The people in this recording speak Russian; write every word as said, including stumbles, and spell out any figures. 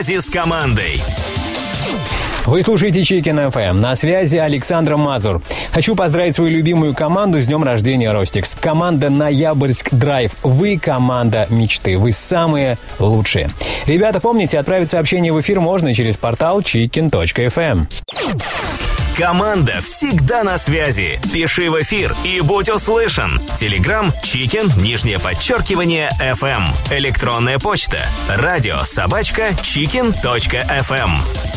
С командой. Вы слушаете Chicken эф эм. На связи Александр Мазур. Хочу поздравить свою любимую команду с днем рождения, Ростикс. Команда Ноябрьск Драйв. Вы команда мечты. Вы самые лучшие. Ребята, помните, отправить сообщение в эфир можно через портал чикен точка эф эм. Команда всегда на связи. Пиши в эфир и будь услышан. Телеграм Чикен, нижнее подчеркивание, эф эм. Электронная почта. Радио собачка чикен точка эф эм.